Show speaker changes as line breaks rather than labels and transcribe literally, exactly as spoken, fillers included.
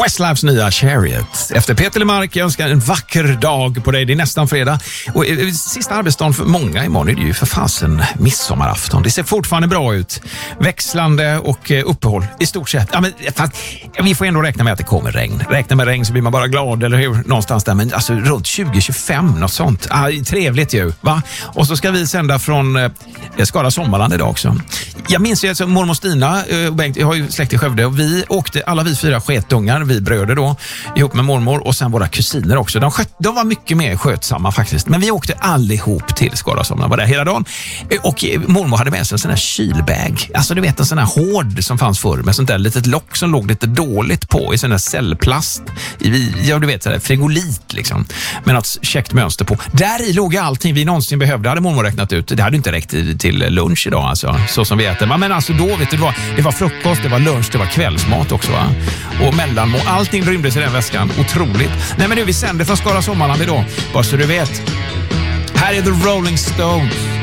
Questlabes nya Chariot. Efter Peter Lemark, jag önskar en vacker dag på dig. Det är nästan fredag. Och eh, sista arbetsdagen för många imorgon är det ju för fasen midsommarafton. Det ser fortfarande bra ut. Växlande och eh, uppehåll i stort sett. Ja, men, fast, vi får ändå räkna med att det kommer regn. Räkna med regn så blir man bara glad, eller hur? Någonstans där. Men alltså runt tjugo tjugofem, något sånt. Ah, trevligt ju, va? Och så ska vi sända från eh, Skara Sommarland idag också. Jag minns ju att mormor Stina och Bengt, jag har ju släkt i Skövde, och vi åkte, alla vi fyra sketungar, vi bröder då, ihop med mormor och sen våra kusiner också. De, sköt, de var mycket mer skötsamma faktiskt, men vi åkte allihop till Skara Sommarland, var där hela dagen. Och mormor hade med sig en sån här kylbag, alltså du vet en sån här hård som fanns förr med sånt där litet lock som låg lite dåligt på i sån här cellplast, i, ja du vet sådär frigolit liksom, med något käckt mönster på. Där i låg allting vi någonsin behövde, hade mormor räknat ut. Det hade inte räckt till lunch idag alltså, så som vi äter. Men alltså då vet du, det var, det var frukost, det var lunch, det var kvällsmat också, va? Och mellanmål, allting rymdes i den väskan. Otroligt. Nej men nu, vi sänder från Skara Sommarland idag, bara så du vet. Här är The Rolling Stones.